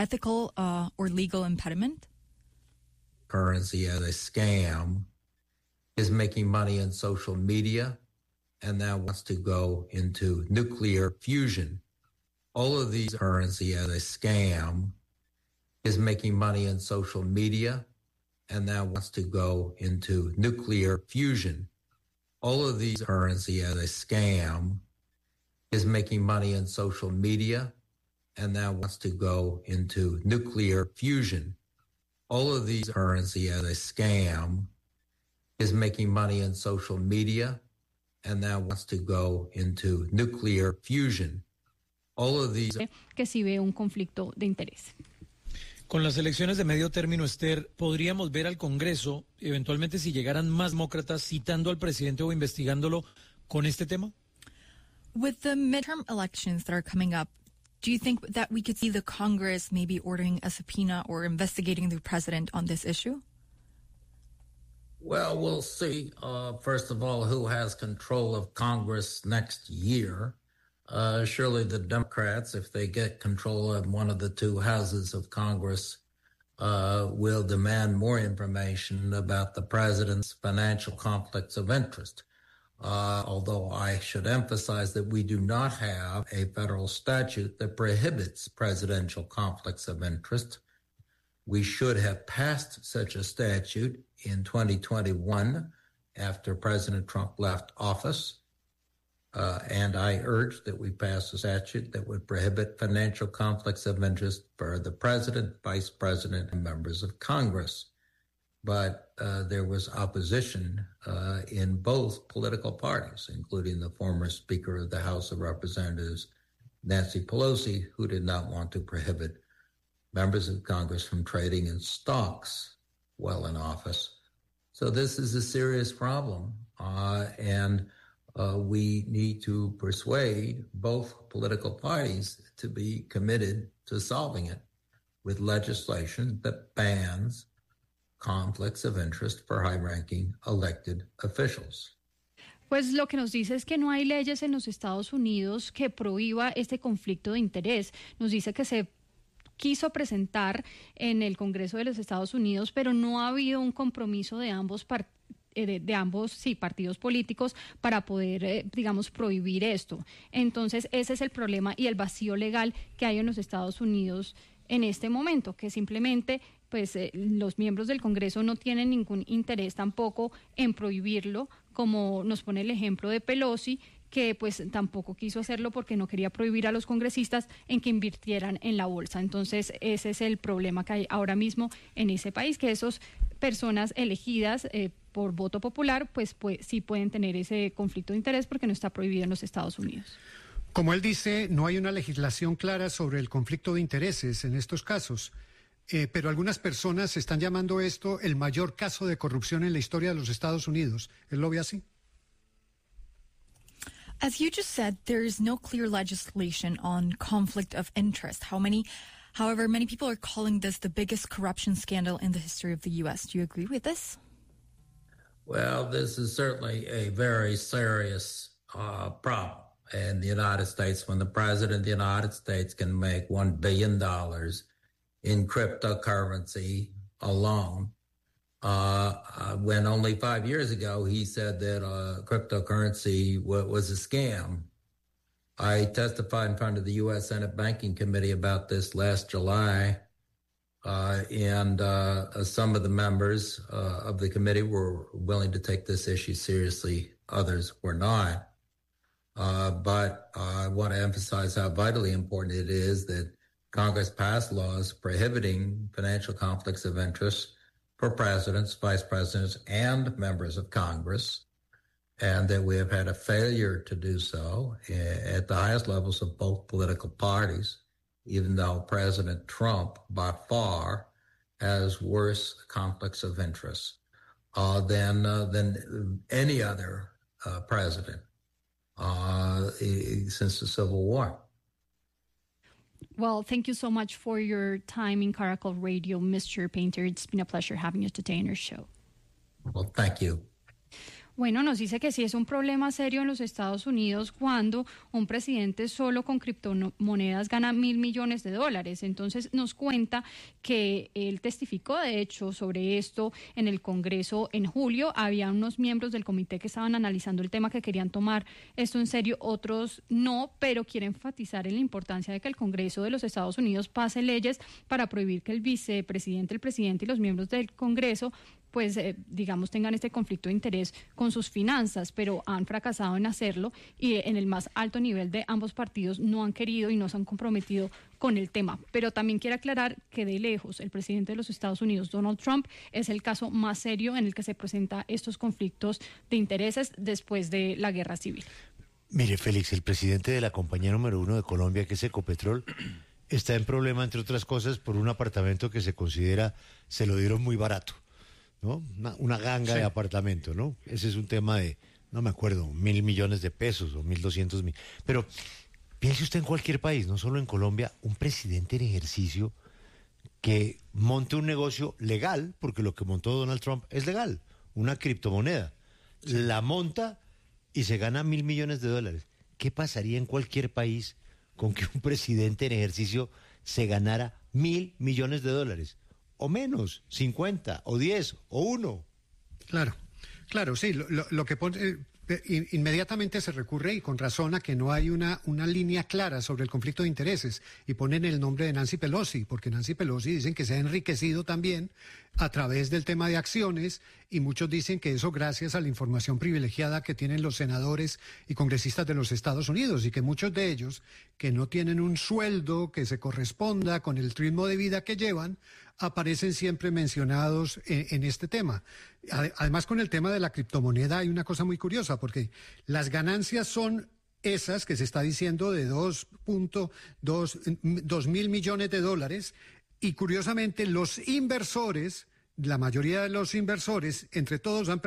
ethical or legal impediment? Currency as a scam is making money in social media and now wants to go into nuclear fusion. All of these currency as a scam is making money in social media and now wants to go into nuclear fusion. All of these currency as a scam is making money in social media and now wants to go into nuclear fusion. All of these currency as a scam is making money in social media and now wants to go into nuclear fusion. All of these... Que si ve un conflicto de interés. Con las elecciones de medio término, Esther, ¿podríamos ver al Congreso, eventualmente si llegaran más demócratas, citando al presidente o investigándolo con este tema? With the midterm elections that are coming up, do you think that we could see the Congress maybe ordering a subpoena or investigating the president on this issue? Well, we'll see, first of all, who has control of Congress next year. Surely the Democrats, if they get control of one of the two houses of Congress, will demand more information about the president's financial conflicts of interest. Although I should emphasize that we do not have a federal statute that prohibits presidential conflicts of interest. We should have passed such a statute in 2021 after President Trump left office. And I urge that we pass a statute that would prohibit financial conflicts of interest for the president, vice president, and members of Congress. But there was opposition in both political parties, including the former Speaker of the House of Representatives, Nancy Pelosi, who did not want to prohibit members of Congress from trading in stocks while in office. So this is a serious problem, and we need to persuade both political parties to be committed to solving it with legislation that bans conflicts of interest for high-ranking elected officials. Pues lo que nos dice es que no hay leyes en los Estados Unidos que prohíba este conflicto de interés. Nos dice que se quiso presentar en el Congreso de los Estados Unidos, pero no ha habido un compromiso de ambos partidos políticos para poder, digamos, prohibir esto. Entonces, ese es el problema y el vacío legal que hay en los Estados Unidos en este momento, que simplemente pues los miembros del Congreso no tienen ningún interés tampoco en prohibirlo, como nos pone el ejemplo de Pelosi, que pues tampoco quiso hacerlo porque no quería prohibir a los congresistas en que invirtieran en la bolsa. Entonces, ese es el problema que hay ahora mismo en ese país, que esas personas elegidas por voto popular, pues sí pueden tener ese conflicto de interés porque no está prohibido en los Estados Unidos. Como él dice, no hay una legislación clara sobre el conflicto de intereses en estos casos, pero algunas personas están llamando esto el mayor caso de corrupción en la historia de los Estados Unidos. ¿Él lo ve así? As you just said, there is no clear legislation on conflict of interest. However, many people are calling this the biggest corruption scandal in the history of the U.S. Do you agree with this? Well, this is certainly a very serious problem in the United States when the president of the United States can make $1 billion in cryptocurrency alone. When only 5 years ago he said that cryptocurrency was a scam. I testified in front of the U.S. Senate Banking Committee about this last July, and some of the members of the committee were willing to take this issue seriously. Others were not. But I want to emphasize how vitally important it is that Congress pass laws prohibiting financial conflicts of interest for presidents, vice presidents, and members of Congress, and that we have had a failure to do so at the highest levels of both political parties, even though President Trump, by far, has worse conflicts of interest than any other president since the Civil War. Well, thank you so much for your time in Caracol Radio, Mr. Painter. It's been a pleasure having you today on our show. Well, thank you. Bueno, nos dice que sí es un problema serio en los Estados Unidos cuando un presidente solo con criptomonedas gana $1.000 millones. Entonces nos cuenta que él testificó, de hecho, sobre esto en el Congreso en julio. Había unos miembros del comité que estaban analizando el tema, que querían tomar esto en serio, otros no, pero quiere enfatizar en la importancia de que el Congreso de los Estados Unidos pase leyes para prohibir que el vicepresidente, el presidente y los miembros del Congreso pues digamos tengan este conflicto de interés con sus finanzas, pero han fracasado en hacerlo y en el más alto nivel de ambos partidos no han querido y no se han comprometido con el tema. Pero también quiere aclarar que de lejos el presidente de los Estados Unidos, Donald Trump, es el caso más serio en el que se presentan estos conflictos de intereses después de la guerra civil. Mire, Félix, el presidente de la compañía número 1 de Colombia, que es Ecopetrol, está en problema, entre otras cosas, por un apartamento que se considera, se lo dieron muy barato, ¿no? Una ganga de apartamento, ¿no? Ese es un tema de, no me acuerdo, $1.000 millones o 1.200.000. Pero piense usted en cualquier país, no solo en Colombia, un presidente en ejercicio que monte un negocio legal, porque lo que montó Donald Trump es legal, una criptomoneda. La monta y se gana $1.000 millones. ¿Qué pasaría en cualquier país con que un presidente en ejercicio se ganara $1.000 millones? O menos, 50, o 10, o 1. Claro, sí, lo que pone... Inmediatamente se recurre, y con razón, a que no hay una línea clara sobre el conflicto de intereses, y ponen el nombre de Nancy Pelosi, porque Nancy Pelosi dicen que se ha enriquecido también a través del tema de acciones, y muchos dicen que eso gracias a la información privilegiada que tienen los senadores y congresistas de los Estados Unidos, y que muchos de ellos, que no tienen un sueldo que se corresponda con el ritmo de vida que llevan, aparecen siempre mencionados en este tema. Además, con el tema de la criptomoneda hay una cosa muy curiosa, porque las ganancias son esas que se está diciendo de $2.2 millones, y curiosamente los inversores, la mayoría de los inversores, entre todos han